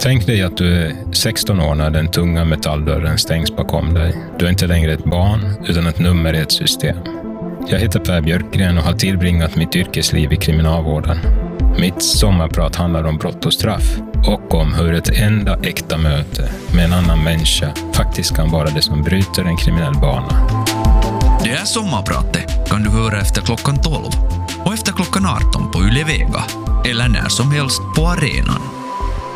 Tänk dig att du är 16 år när den tunga metalldörren stängs bakom dig. Du är inte längre ett barn, utan ett nummer i ett system. Jag heter Per Björkgren och har tillbringat mitt yrkesliv i kriminalvården. Mitt sommarprat handlar om brott och straff och om hur ett enda äkta möte med en annan människa faktiskt kan vara det som bryter en kriminell bana. Det här sommarpratet kan du höra efter klockan 12 och efter klockan 18 på Yle Vega eller när som helst på arenan.